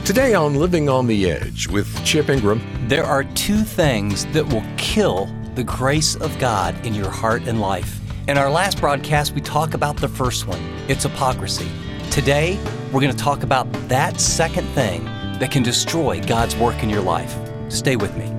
Today on Living on the Edge with Chip Ingram. There are two things that will kill the grace of God in your heart and life. In our last broadcast, we talk about the first one. It's hypocrisy. Today, we're going to talk about that second thing that can destroy God's work in your life. Stay with me.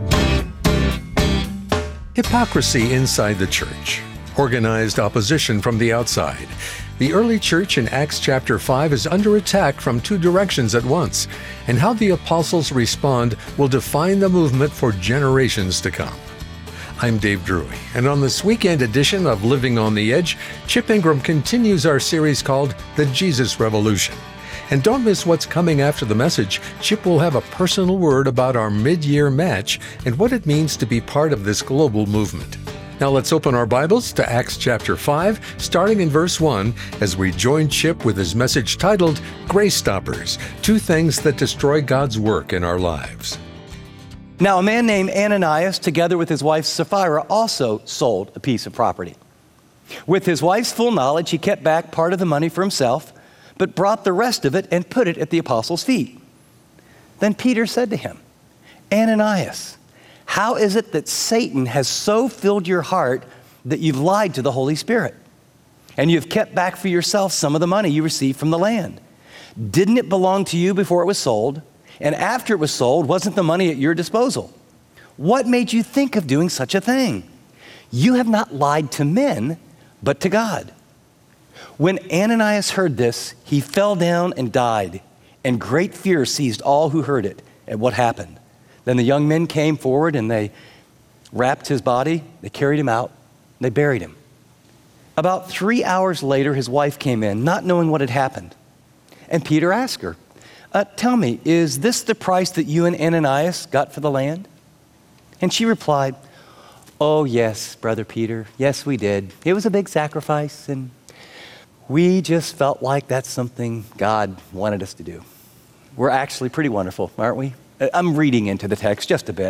Hypocrisy inside the church. Organized opposition from the outside. The early church in Acts chapter 5 is under attack from two directions at once, and how the apostles respond will define the movement for generations to come. I'm Dave Drury, and on this weekend edition of Living on the Edge, Chip Ingram continues our series called The Jesus Revolution. And don't miss what's coming after the message. Chip will have a personal word about our mid-year match and what it means to be part of this global movement. Now let's open our Bibles to Acts chapter 5, starting in verse 1, as we join Chip with his message titled, Grace Stoppers, Two Things That Destroy God's Work in Our Lives. Now, a man named Ananias, together with his wife Sapphira, also sold a piece of property. With his wife's full knowledge, he kept back part of the money for himself, but brought the rest of it and put it at the apostles' feet. Then Peter said to him, Ananias, how is it that Satan has so filled your heart that you've lied to the Holy Spirit? And you've kept back for yourself some of the money you received from the land. Didn't it belong to you before it was sold? And after it was sold, wasn't the money at your disposal? What made you think of doing such a thing? You have not lied to men, but to God. When Ananias heard this, he fell down and died, and great fear seized all who heard it at what happened. Then the young men came forward and they wrapped his body, they carried him out, and they buried him. About 3 hours later, his wife came in, not knowing what had happened. And Peter asked her, tell me, is this the price that you and Ananias got for the land? And she replied, oh yes, Brother Peter, yes we did. It was a big sacrifice, and we just felt like that's something God wanted us to do. We're actually pretty wonderful, aren't we? I'm reading into the text just a bit.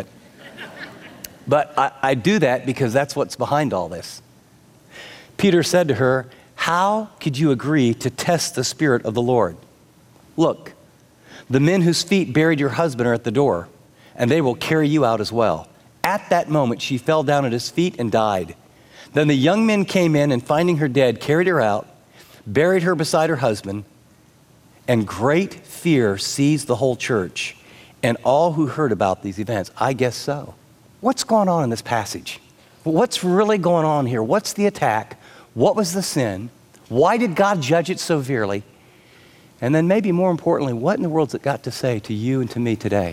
But I do that because that's what's behind all this. Peter said to her, how could you agree to test the Spirit of the Lord? Look, the men whose feet buried your husband are at the door, and they will carry you out as well. At that moment, she fell down at his feet and died. Then the young men came in and finding her dead, carried her out, buried her beside her husband, and great fear seized the whole church and all who heard about these events. I guess so. What's going on in this passage? What's really going on here? What's the attack? What was the sin? Why did God judge it so severely? And then maybe more importantly, what in the world's it got to say to you and to me today?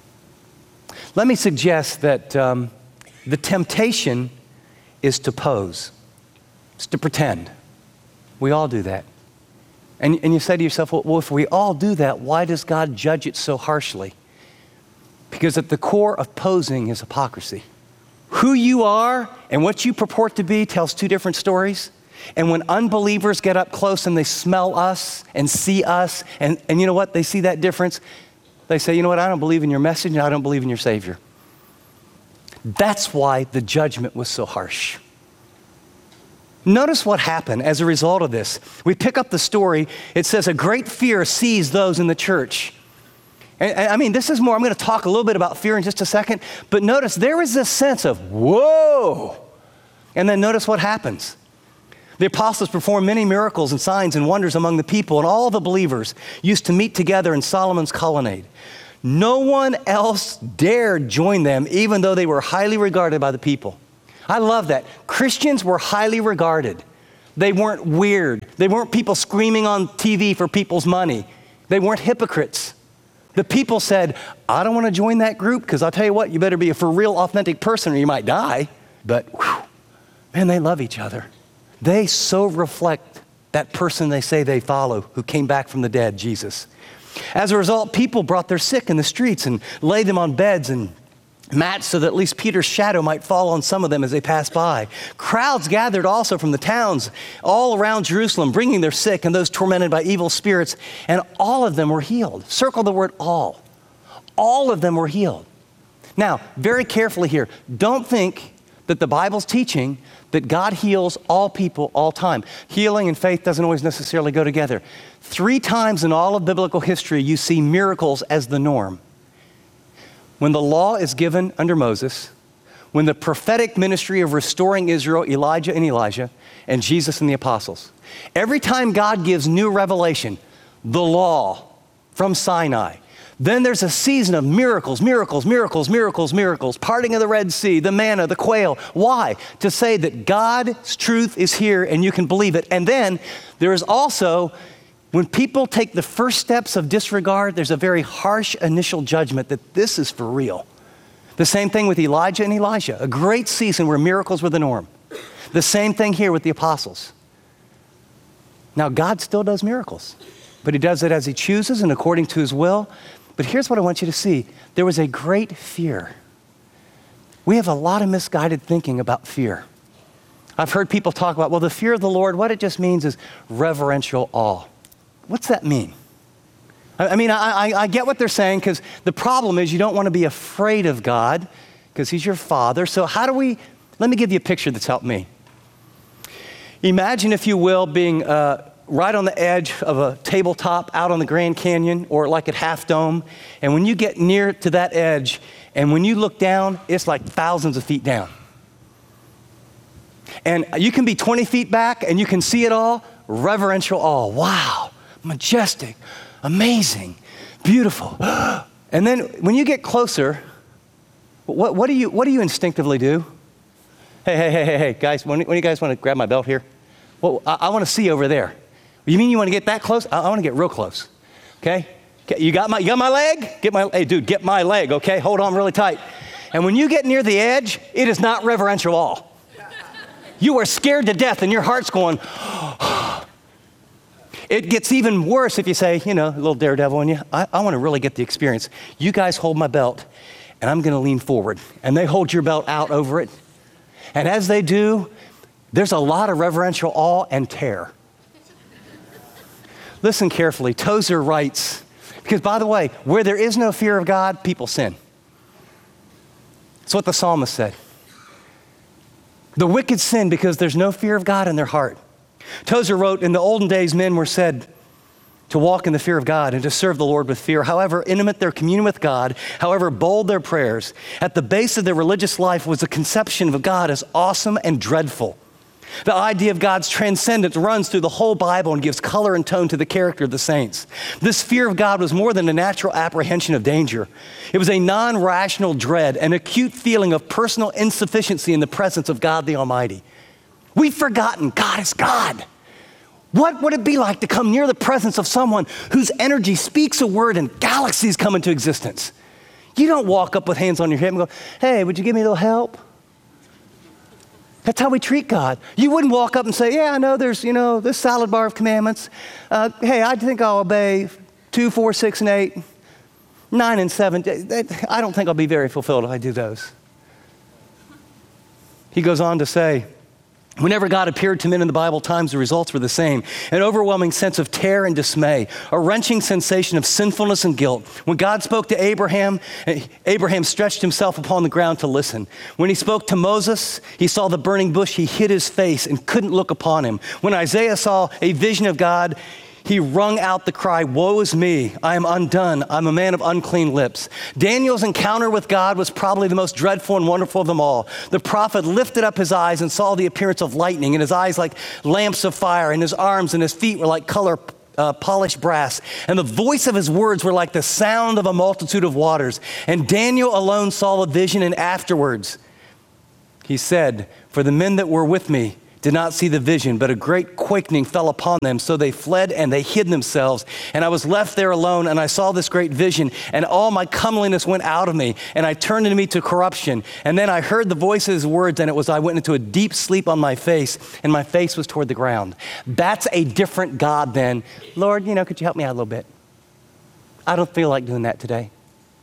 Let me suggest that the temptation is to pose. It's to pretend. We all do that. And you say to yourself, well, if we all do that, why does God judge it so harshly? Because at the core of posing is hypocrisy. Who you are and what you purport to be tells two different stories. And when unbelievers get up close and they smell us and see us, and you know what? They see that difference. They say, you know what? I don't believe in your message and I don't believe in your Savior. That's why the judgment was so harsh. Notice what happened as a result of this. We pick up the story. It says a great fear seized those in the church. And I mean, this is more, I'm going to talk a little bit about fear in just a second, but notice there was this sense of, whoa! And then notice what happens. The apostles performed many miracles and signs and wonders among the people, and all the believers used to meet together in Solomon's colonnade. No one else dared join them, even though they were highly regarded by the people. I love that. Christians were highly regarded. They weren't weird. They weren't people screaming on TV for people's money. They weren't hypocrites. The people said, I don't want to join that group because I'll tell you what, you better be a for real authentic person or you might die. But whew, man, they love each other. They so reflect that person they say they follow who came back from the dead, Jesus. As a result, people brought their sick in the streets and laid them on beds and mats so that at least Peter's shadow might fall on some of them as they passed by. Crowds gathered also from the towns all around Jerusalem, bringing their sick and those tormented by evil spirits, and all of them were healed. Circle the word all. All of them were healed. Now, very carefully here, don't think that the Bible's teaching that God heals all people all time. Healing and faith doesn't always necessarily go together. 3 times in all of biblical history, you see miracles as the norm. When the law is given under Moses, when the prophetic ministry of restoring Israel, Elijah and Elijah, and Jesus and the apostles. Every time God gives new revelation, the law from Sinai, then there's a season of miracles, miracles, miracles, miracles, miracles, parting of the Red Sea, the manna, the quail. Why? To say that God's truth is here and you can believe it. And then there is also, when people take the first steps of disregard, there's a very harsh initial judgment that this is for real. The same thing with Elijah and Elisha, a great season where miracles were the norm. The same thing here with the apostles. Now, God still does miracles, but he does it as he chooses and according to his will. But here's what I want you to see. There was a great fear. We have a lot of misguided thinking about fear. I've heard people talk about, well, the fear of the Lord, what it just means is reverential awe. What's that mean? I get what they're saying, because the problem is you don't want to be afraid of God because he's your father. So let me give you a picture that's helped me. Imagine, if you will, being right on the edge of a tabletop out on the Grand Canyon or like at Half Dome. And when you get near to that edge and when you look down, it's like thousands of feet down. And you can be 20 feet back and you can see it all. Reverential awe. Wow. Majestic. Amazing. Beautiful. And then when you get closer, what do you instinctively do? Hey, guys, when you guys want to grab my belt here? Well, I want to see over there. You mean you want to get that close? I want to get real close. Okay? You got my leg? Hey, dude, get my leg, okay? Hold on really tight. And when you get near the edge, it is not reverential awe. You are scared to death and your heart's going, It gets even worse if you say, a little daredevil in you, I want to really get the experience. You guys hold my belt and I'm going to lean forward. And they hold your belt out over it. And as they do, there's a lot of reverential awe and terror. Listen carefully. Tozer writes, because by the way, where there is no fear of God, people sin. That's what the psalmist said. The wicked sin because there's no fear of God in their heart. Tozer wrote, in the olden days, men were said to walk in the fear of God and to serve the Lord with fear. However intimate their communion with God, however bold their prayers, at the base of their religious life was the conception of God as awesome and dreadful. The idea of God's transcendence runs through the whole Bible and gives color and tone to the character of the saints. This fear of God was more than a natural apprehension of danger. It was a non-rational dread, an acute feeling of personal insufficiency in the presence of God the Almighty. We've forgotten God is God. What would it be like to come near the presence of someone whose energy speaks a word and galaxies come into existence? You don't walk up with hands on your hip and go, hey, would you give me a little help? That's how we treat God. You wouldn't walk up and say, yeah, I know there's, this salad bar of commandments. Hey, I think I'll obey 2, 4, 6, and 8, 9, and 7. I don't think I'll be very fulfilled if I do those. He goes on to say, whenever God appeared to men in the Bible times, the results were the same. An overwhelming sense of terror and dismay, a wrenching sensation of sinfulness and guilt. When God spoke to Abraham, Abraham stretched himself upon the ground to listen. When he spoke to Moses, he saw the burning bush, he hid his face and couldn't look upon him. When Isaiah saw a vision of God, he wrung out the cry, woe is me, I am undone, I'm a man of unclean lips. Daniel's encounter with God was probably the most dreadful and wonderful of them all. The prophet lifted up his eyes and saw the appearance of lightning, and his eyes like lamps of fire, and his arms and his feet were like polished brass, and the voice of his words were like the sound of a multitude of waters. And Daniel alone saw a vision, and afterwards he said, for the men that were with me did not see the vision, but a great quaking fell upon them. So they fled and they hid themselves. And I was left there alone, and I saw this great vision, and all my comeliness went out of me, and I turned into me to corruption. And then I heard the voice of his words, and it was, I went into a deep sleep on my face, and my face was toward the ground. That's a different God than, Lord, could you help me out a little bit? I don't feel like doing that today.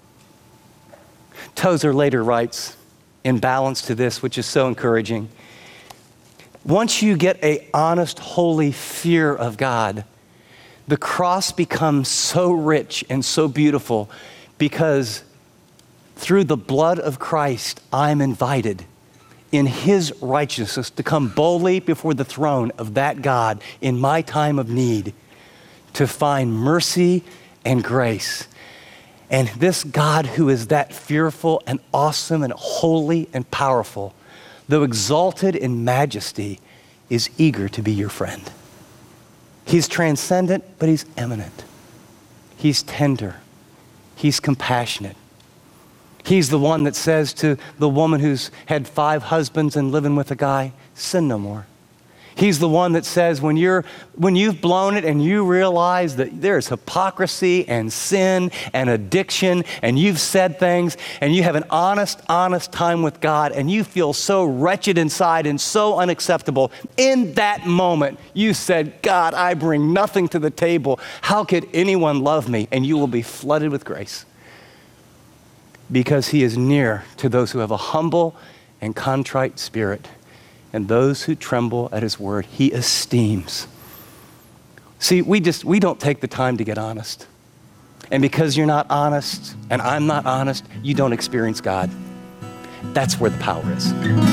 Tozer later writes, in balance to this, which is so encouraging, once you get an honest, holy fear of God, the cross becomes so rich and so beautiful because through the blood of Christ, I'm invited in his righteousness to come boldly before the throne of that God in my time of need to find mercy and grace. And this God who is that fearful and awesome and holy and powerful, though exalted in majesty, is eager to be your friend. He's transcendent, but he's eminent. He's tender. He's compassionate. He's the one that says to the woman who's had 5 husbands and living with a guy, sin no more. He's the one that says when you've blown it and you realize that there's hypocrisy and sin and addiction and you've said things and you have an honest time with God and you feel so wretched inside and so unacceptable, in that moment you said, God, I bring nothing to the table. How could anyone love me? And you will be flooded with grace because he is near to those who have a humble and contrite spirit. And those who tremble at his word, he esteems. See, we don't take the time to get honest. And because you're not honest and I'm not honest, you don't experience God. That's where the power is.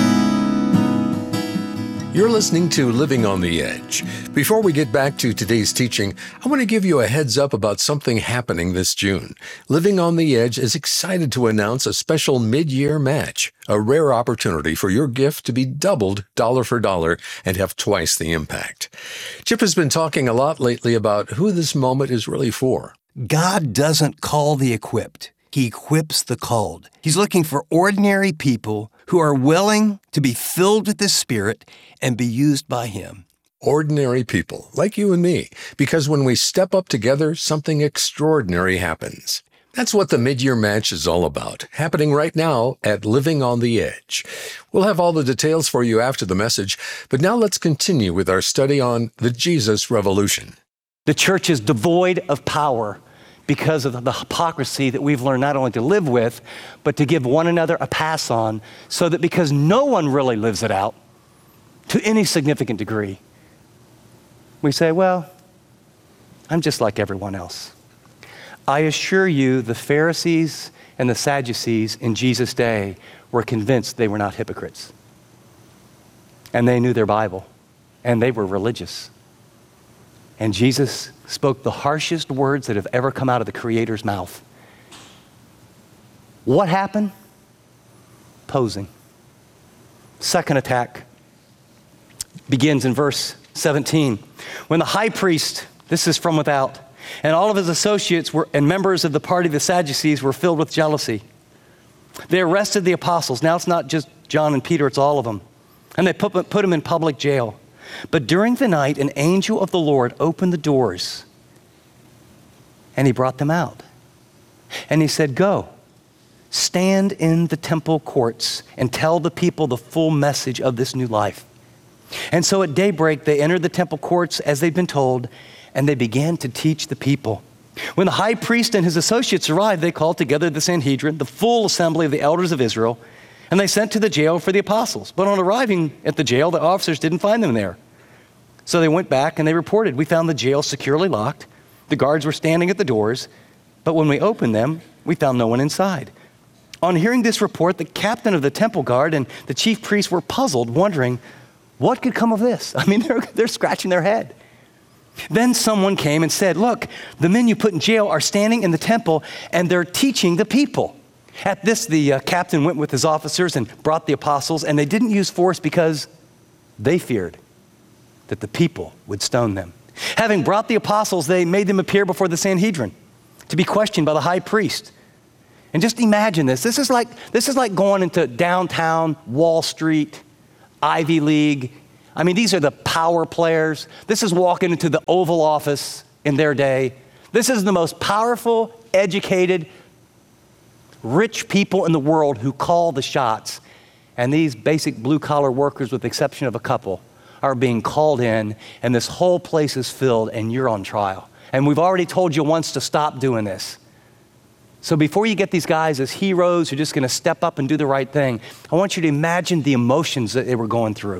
You're listening to Living on the Edge. Before we get back to today's teaching, I want to give you a heads up about something happening this June. Living on the Edge is excited to announce a special mid-year match, a rare opportunity for your gift to be doubled dollar for dollar and have twice the impact. Chip has been talking a lot lately about who this moment is really for. God doesn't call the equipped. He equips the called. He's looking for ordinary people who are willing to be filled with the Spirit and be used by him. Ordinary people, like you and me, because when we step up together, something extraordinary happens. That's what the mid-year match is all about, happening right now at Living on the Edge. We'll have all the details for you after the message, but now let's continue with our study on the Jesus Revolution. The church is devoid of power because of the hypocrisy that we've learned not only to live with, but to give one another a pass on, so that because no one really lives it out to any significant degree, we say, well, I'm just like everyone else. I assure you, the Pharisees and the Sadducees in Jesus' day were convinced they were not hypocrites. And they knew their Bible, and they were religious. And Jesus spoke the harshest words that have ever come out of the Creator's mouth. What happened? Posing. Second attack begins in verse 17. When the high priest, this is from without, and all of his associates and members of the party of the Sadducees were filled with jealousy. They arrested the apostles. Now it's not just John and Peter, it's all of them. And they put them in public jail. But during the night, an angel of the Lord opened the doors, and he brought them out. And he said, go, stand in the temple courts and tell the people the full message of this new life. And so at daybreak, they entered the temple courts as they'd been told, and they began to teach the people. When the high priest and his associates arrived, they called together the Sanhedrin, the full assembly of the elders of Israel, and they sent to the jail for the apostles. But on arriving at the jail, the officers didn't find them there. So they went back and they reported, we found the jail securely locked. The guards were standing at the doors, but when we opened them, we found no one inside. On hearing this report, the captain of the temple guard and the chief priests were puzzled, wondering what could come of this. I mean, they're scratching their head. Then someone came and said, look, the men you put in jail are standing in the temple and they're teaching the people. At this, the captain went with his officers and brought the apostles, and they didn't use force because they feared that the people would stone them. Having brought the apostles, they made them appear before the Sanhedrin to be questioned by the high priest. And just imagine this. This is like going into downtown Wall Street, Ivy League. I mean, these are the power players. This is walking into the Oval Office in their day. This is the most powerful, educated, rich people in the world who call the shots. And these basic blue-collar workers, with the exception of a couple, are being called in, and this whole place is filled, and you're on trial. And we've already told you once to stop doing this. So before you get these guys as heroes who are just going to step up and do the right thing, I want you to imagine the emotions that they were going through.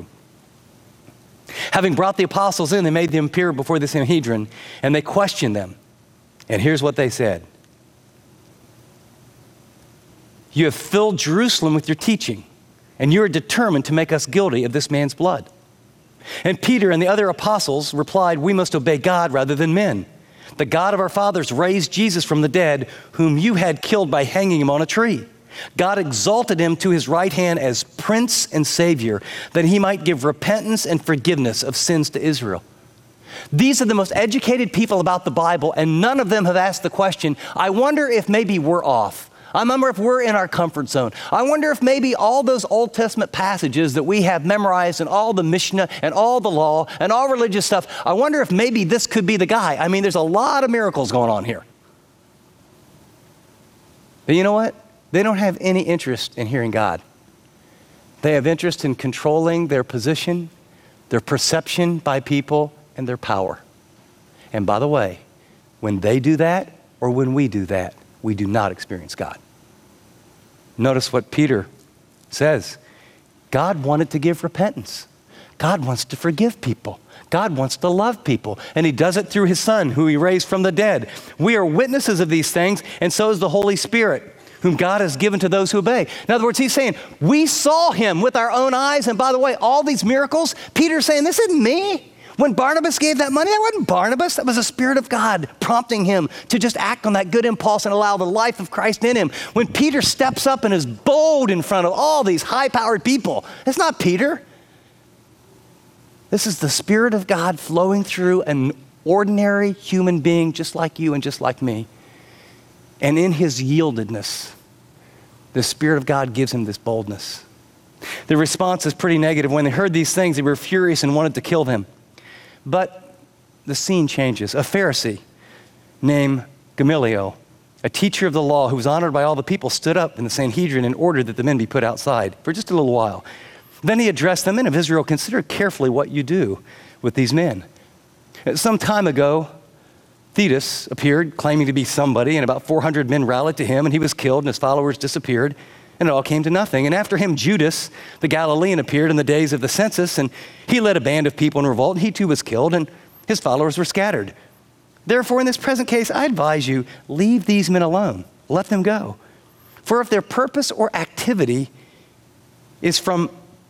Having brought the apostles in, they made them appear before the Sanhedrin, and they questioned them. And here's what they said. You have filled Jerusalem with your teaching, and you are determined to make us guilty of this man's blood." And Peter and the other apostles replied, "We must obey God rather than men. The God of our fathers raised Jesus from the dead, whom you had killed by hanging him on a tree. God exalted him to his right hand as Prince and Savior, that he might give repentance and forgiveness of sins to Israel." These are the most educated people about the Bible, and none of them have asked the question, I wonder if maybe we're off. I wonder if we're in our comfort zone. I wonder if maybe all those Old Testament passages that we have memorized and all the Mishnah and all the law and all religious stuff, I wonder if maybe this could be the guy. I mean, there's a lot of miracles going on here. But you know what? They don't have any interest in hearing God. They have interest in controlling their position, their perception by people, and their power. And by the way, when they do that, or when we do that, we do not experience God. Notice what Peter says. God wanted to give repentance. God wants to forgive people. God wants to love people. And he does it through his Son, who he raised from the dead. We are witnesses of these things, and so is the Holy Spirit, whom God has given to those who obey. In other words, he's saying, we saw him with our own eyes. And by the way, all these miracles, Peter's saying, this isn't me. When Barnabas gave that money, that wasn't Barnabas. That was the Spirit of God prompting him to just act on that good impulse and allow the life of Christ in him. When Peter steps up and is bold in front of all these high-powered people, it's not Peter. This is the Spirit of God flowing through an ordinary human being just like you and just like me. And in his yieldedness, the Spirit of God gives him this boldness. The response is pretty negative. When they heard these things, they were furious and wanted to kill them. But the scene changes. A Pharisee named Gamaliel, a teacher of the law who was honored by all the people, stood up in the Sanhedrin and ordered that the men be put outside for just a little while. Then he addressed the men of Israel, "Consider carefully what you do with these men." Some time ago, Theudas appeared claiming to be somebody, and about 400 men rallied to him, and he was killed, and his followers disappeared, and it all came to nothing. And after him, Judas, the Galilean, appeared in the days of the census, and he led a band of people in revolt, and he too was killed, and his followers were scattered. Therefore, in this present case, I advise you, leave these men alone. Let them go. For if their purpose or activity is from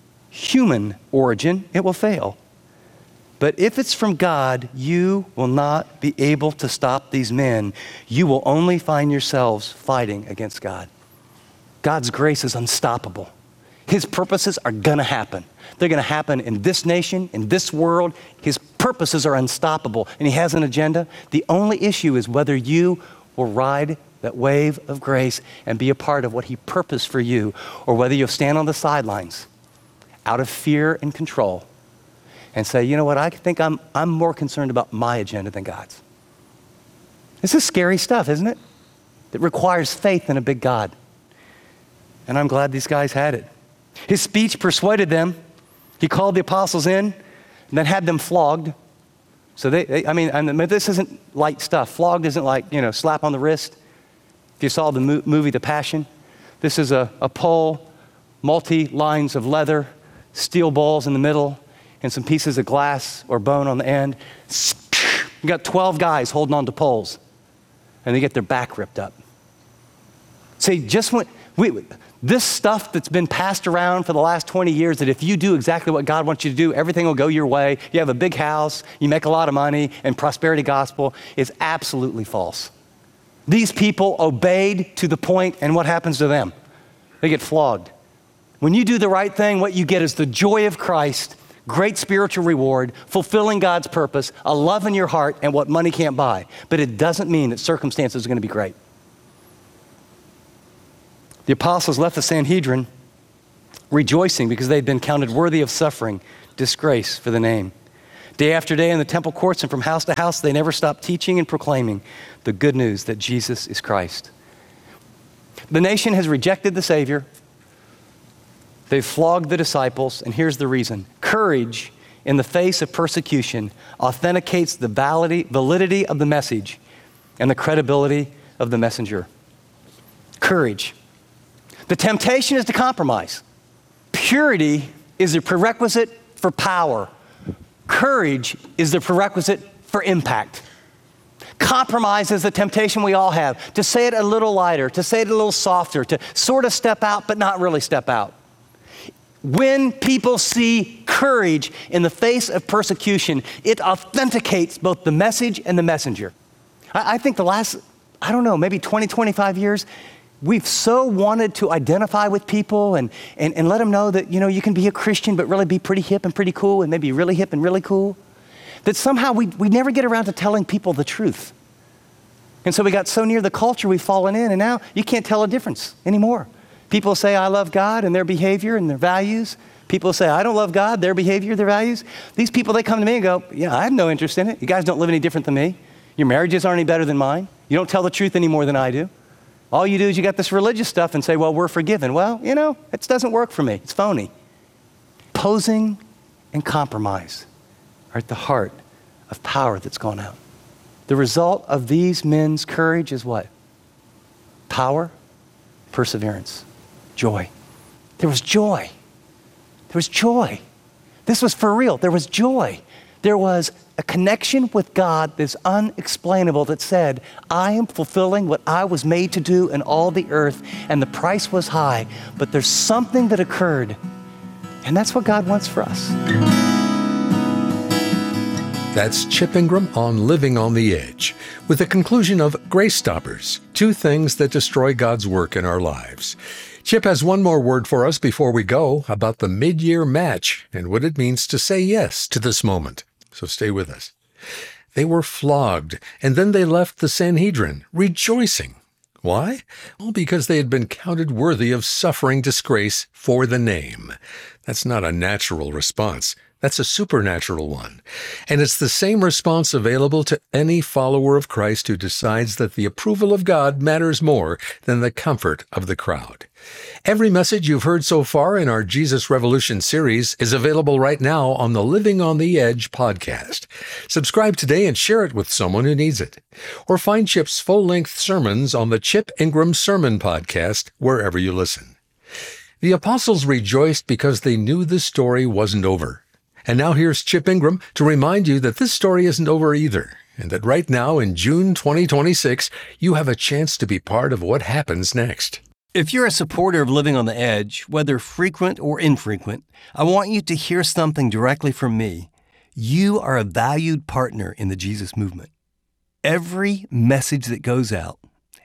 human origin, it will fail. But if it's from God, you will not be able to stop these men. You will only find yourselves fighting against God. God's grace is unstoppable. His purposes are going to happen. They're going to happen in this nation, in this world. His purposes are unstoppable, and he has an agenda. The only issue is whether you will ride that wave of grace and be a part of what he purposed for you, or whether you'll stand on the sidelines out of fear and control and say, you know what, I think I'm more concerned about my agenda than God's. This is scary stuff, isn't it? It requires faith in a big God. And I'm glad these guys had it. His speech persuaded them. He called the apostles in and then had them flogged. So this isn't light stuff. Flogged isn't like, slap on the wrist. If you saw the movie The Passion, this is a pole, multi-lines of leather, steel balls in the middle, and some pieces of glass or bone on the end. You got 12 guys holding on to poles, and they get their back ripped up. See, this stuff that's been passed around for the last 20 years, that if you do exactly what God wants you to do, everything will go your way. You have a big house, you make a lot of money, and prosperity gospel is absolutely false. These people obeyed to the point, and what happens to them? They get flogged. When you do the right thing, what you get is the joy of Christ, great spiritual reward, fulfilling God's purpose, a love in your heart, and what money can't buy. But it doesn't mean that circumstances are going to be great. The apostles left the Sanhedrin rejoicing because they'd been counted worthy of suffering disgrace for the name. Day after day in the temple courts and from house to house, they never stopped teaching and proclaiming the good news that Jesus is Christ. The nation has rejected the Savior. They've flogged the disciples, and here's the reason. Courage in the face of persecution authenticates the validity of the message and the credibility of the messenger. Courage. The temptation is to compromise. Purity is a prerequisite for power. Courage is the prerequisite for impact. Compromise is the temptation we all have, to say it a little lighter, to say it a little softer, to sort of step out but not really step out. When people see courage in the face of persecution, it authenticates both the message and the messenger. I think the last, maybe 20, 25 years, we've so wanted to identify with people and let them know that, you can be a Christian but really be pretty hip and pretty cool and maybe really hip and really cool, that somehow we never get around to telling people the truth. And so we got so near the culture we've fallen in, and now you can't tell a difference anymore. People say, I love God and their behavior and their values. People say, I don't love God, their behavior, their values. These people, they come to me and go, I have no interest in it. You guys don't live any different than me. Your marriages aren't any better than mine. You don't tell the truth any more than I do. All you do is you got this religious stuff and say, well, we're forgiven. Well, it doesn't work for me. It's phony. Posing and compromise are at the heart of power that's gone out. The result of these men's courage is what? Power, perseverance, joy. There was joy. There was joy. This was for real. There was joy. There was a connection with God that's unexplainable that said, I am fulfilling what I was made to do in all the earth, and the price was high, but there's something that occurred, and that's what God wants for us. That's Chip Ingram on Living on the Edge, with the conclusion of Grace Stoppers, 2 things that destroy God's work in our lives. Chip has one more word for us before we go about the mid-year match and what it means to say yes to this moment. So stay with us. They were flogged, and then they left the Sanhedrin, rejoicing. Why? Well, because they had been counted worthy of suffering disgrace for the name. That's not a natural response. That's a supernatural one. And it's the same response available to any follower of Christ who decides that the approval of God matters more than the comfort of the crowd. Every message you've heard so far in our Jesus Revolution series is available right now on the Living on the Edge podcast. Subscribe today and share it with someone who needs it. Or find Chip's full-length sermons on the Chip Ingram Sermon Podcast wherever you listen. The apostles rejoiced because they knew the story wasn't over. And now here's Chip Ingram to remind you that this story isn't over either, and that right now in June 2026, you have a chance to be part of what happens next. If you're a supporter of Living on the Edge, whether frequent or infrequent, I want you to hear something directly from me. You are a valued partner in the Jesus movement. Every message that goes out,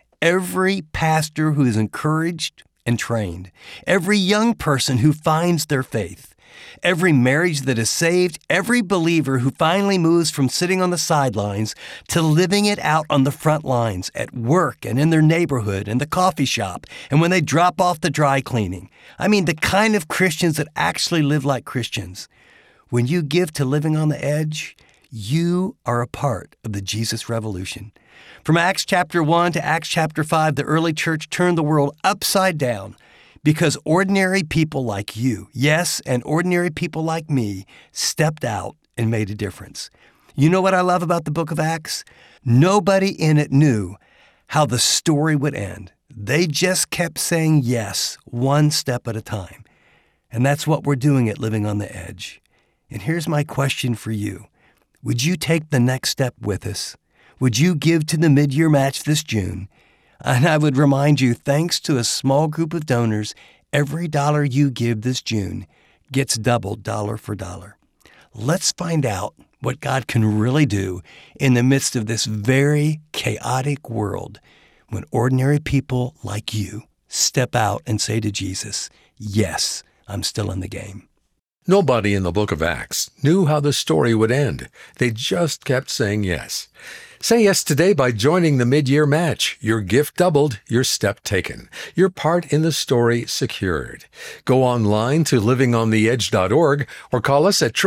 every pastor who is encouraged and trained, every young person who finds their faith, every marriage that is saved, every believer who finally moves from sitting on the sidelines to living it out on the front lines at work and in their neighborhood and the coffee shop and when they drop off the dry cleaning. I mean, the kind of Christians that actually live like Christians. When you give to Living on the Edge, you are a part of the Jesus Revolution. From Acts chapter 1 to Acts chapter 5, the early church turned the world upside down because ordinary people like you, yes, and ordinary people like me, stepped out and made a difference. You know what I love about the book of Acts? Nobody in it knew how the story would end. They just kept saying yes, one step at a time. And that's what we're doing at Living on the Edge. And here's my question for you. Would you take the next step with us? Would you give to the mid-year match this June? And I would remind you, thanks to a small group of donors, every dollar you give this June gets doubled dollar for dollar. Let's find out what God can really do in the midst of this very chaotic world when ordinary people like you step out and say to Jesus, yes, I'm still in the game. Nobody in the book of Acts knew how the story would end. They just kept saying yes. Say yes today by joining the mid-year match. Your gift doubled, your step taken, your part in the story secured. Go online to livingontheedge.org or call us at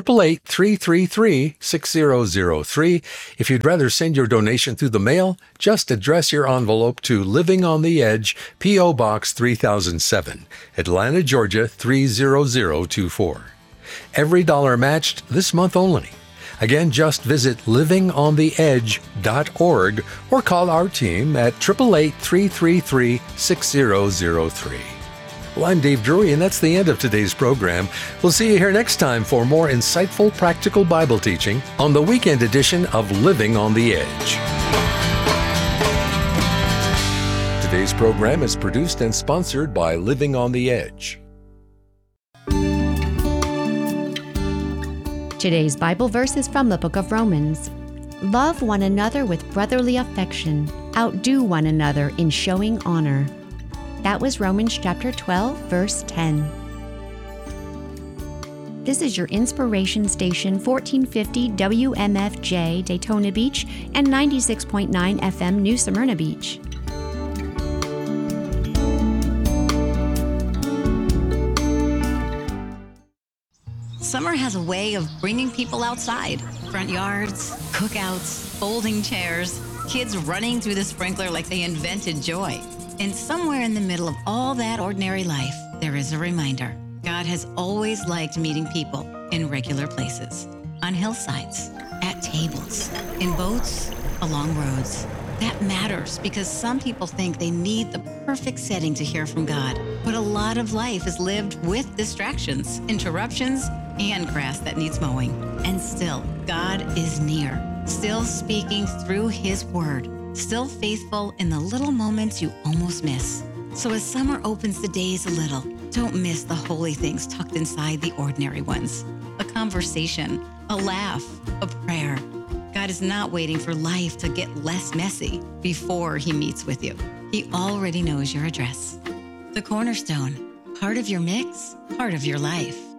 888-333-6003. If you'd rather send your donation through the mail, just address your envelope to Living on the Edge, P.O. Box 3007, Atlanta, Georgia 30024. Every dollar matched this month only. Again, just visit livingontheedge.org or call our team at 888-333-6003. Well, I'm Dave Drury, and that's the end of today's program. We'll see you here next time for more insightful, practical Bible teaching on the weekend edition of Living on the Edge. Today's program is produced and sponsored by Living on the Edge. Today's Bible verse is from the book of Romans. Love one another with brotherly affection. Outdo one another in showing honor. That was Romans chapter 12, verse 10. This is your inspiration station, 1450 WMFJ Daytona Beach and 96.9 FM New Smyrna Beach. Summer has a way of bringing people outside. Front yards, cookouts, folding chairs, kids running through the sprinkler like they invented joy. And somewhere in the middle of all that ordinary life, there is a reminder. God has always liked meeting people in regular places, on hillsides, at tables, in boats, along roads. That matters because some people think they need the perfect setting to hear from God. But a lot of life is lived with distractions, interruptions, and grass that needs mowing. And still, God is near, still speaking through His Word, still faithful in the little moments you almost miss. So as summer opens the days a little, don't miss the holy things tucked inside the ordinary ones. A conversation, a laugh, a prayer. God is not waiting for life to get less messy before He meets with you. He already knows your address. The Cornerstone, part of your mix, part of your life.